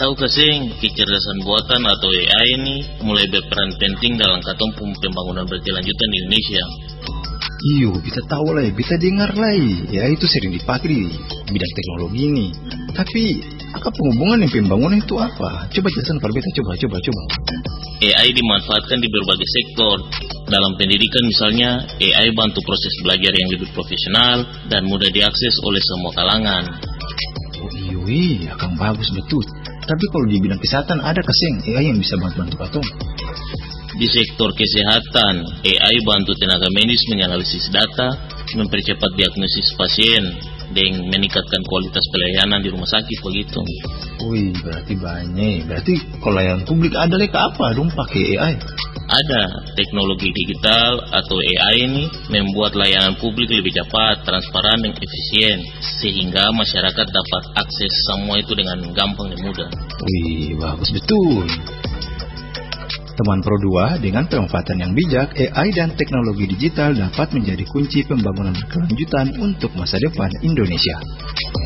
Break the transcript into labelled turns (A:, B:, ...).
A: Tahu kasing, kecerdasan buatan atau AI ini mulai berperan penting dalam katong pembangunan berkelanjutan di Indonesia.
B: Iyo, bisa tahu lah, bisa dengar lah. Ya itu sering dipakai di bidang teknologi ini. Tapi, apa penghubungan yang pembangunan itu apa? Coba jelasan Pak Beta, coba.
A: AI dimanfaatkan di berbagai sektor. Dalam pendidikan misalnya, AI bantu proses belajar yang lebih profesional dan mudah diakses oleh semua kalangan.
B: Oh iya, akan bagus betul. Tapi kalau di bidang kesehatan ada kasing AI yang bisa bantu katong.
A: Di sektor kesehatan, AI bantu tenaga medis menganalisis data, mempercepat diagnosis pasien, dan meningkatkan kualitas pelayanan di rumah sakit begitu.
B: Wih, berarti banyak. Berarti kalau layanan publik ada leka apa dong pakai AI?
A: Ada teknologi digital atau AI ini membuat layanan publik lebih cepat, transparan, dan efisien, sehingga masyarakat dapat akses semua itu dengan gampang dan mudah.
B: Wih, bagus betul. Teman Pro 2, dengan pemanfaatan yang bijak, AI dan teknologi digital dapat menjadi kunci pembangunan berkelanjutan untuk masa depan Indonesia.